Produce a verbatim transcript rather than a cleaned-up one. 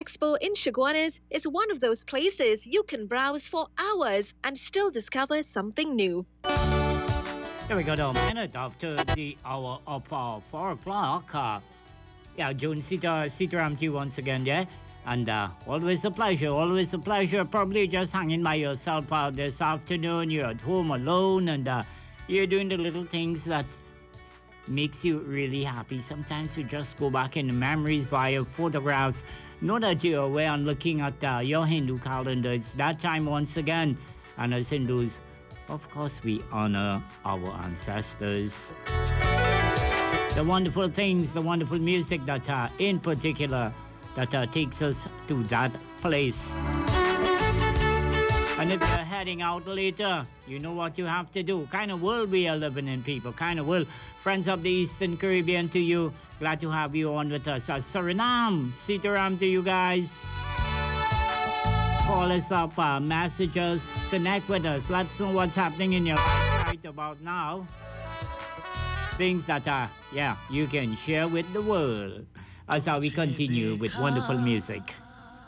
Expo in Chaguanas is one of those places you can browse for hours and still discover something new. Here we go, though. Minute after the hour of uh, four o'clock. Uh, yeah, June Sita, Sitaram to you once again, yeah? And uh, always a pleasure, always a pleasure. Probably just hanging by yourself out this afternoon. You're at home alone and uh, you're doing the little things that makes you really happy. Sometimes you just go back in the memories via photographs. Know that you're aware and looking at uh, your Hindu calendar. It's that time once again. And as Hindus, of course, we honor our ancestors. The wonderful things, the wonderful music that uh, in particular that uh, takes us to that place. And if you're heading out later, you know what you have to do. Kind of world we are living in, people. Kind of world. Friends of the Eastern Caribbean to you. Glad to have you on with us. Uh, Suriname, Sitaram to you guys. Call us up, uh, message us, connect with us. Let's know what's happening in your life right about now. Things that, uh, yeah, you can share with the world. As how we continue with wonderful music.